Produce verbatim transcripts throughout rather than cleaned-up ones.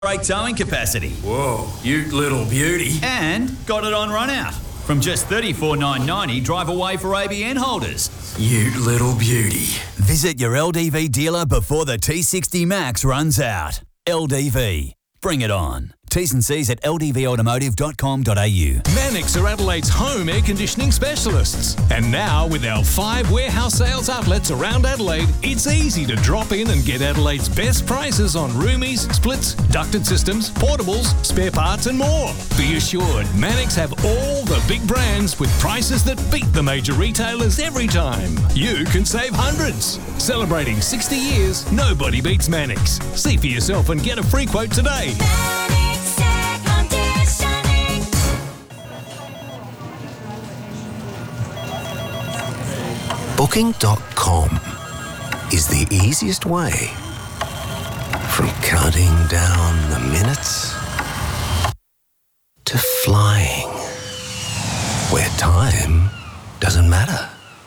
Brake towing capacity. Whoa, you little beauty. And got it on run out. From just thirty-four thousand nine hundred ninety dollars, drive away for A B N holders. You little beauty. Visit your L D V dealer before the T sixty Max runs out. L D V. Bring it on. T's and C's at l d v automotive dot com dot a u. Mannix are Adelaide's home air conditioning specialists. And now, with our five warehouse sales outlets around Adelaide, it's easy to drop in and get Adelaide's best prices on roomies, splits, ducted systems, portables, spare parts and more. Be assured, Mannix have all the big brands with prices that beat the major retailers every time. You can save hundreds. Celebrating sixty years, nobody beats Mannix. See for yourself and get a free quote today. Booking dot com is the easiest way from counting down the minutes to flying, where time doesn't matter.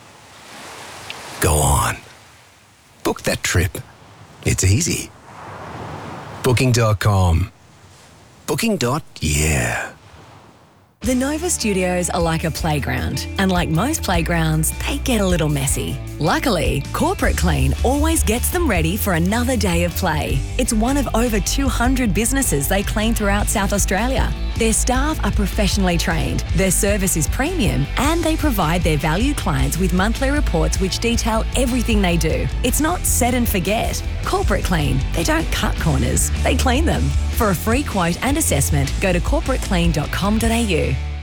Go on. Book that trip. It's easy. Booking dot com. Booking. Yeah. The Nova Studios are like a playground, and like most playgrounds, they get a little messy. Luckily, Corporate Clean always gets them ready for another day of play. It's one of over two hundred businesses they clean throughout South Australia. Their staff are professionally trained, their service is premium, and they provide their valued clients with monthly reports which detail everything they do. It's not set and forget. Corporate Clean, they don't cut corners, they clean them. For a free quote and assessment, go to corporate clean dot com dot a u.